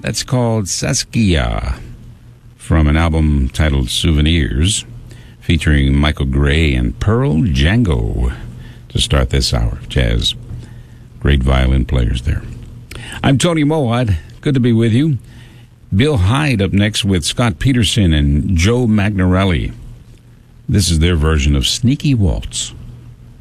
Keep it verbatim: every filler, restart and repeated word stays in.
That's called Saskia, from an album titled Souvenirs, featuring Michael Gray and Pearl Django to start this hour of jazz. Great violin players there. I'm Tony Mowat. Good to be with you. Bill Hyde up next with Scott Peterson and Joe Magnarelli. This is their version of Sneaky Waltz.